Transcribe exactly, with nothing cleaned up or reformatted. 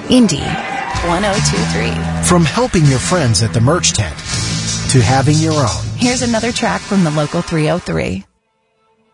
Indy one oh two three. From helping your friends at the merch tent to having your own. Here's another track from the Local three oh three.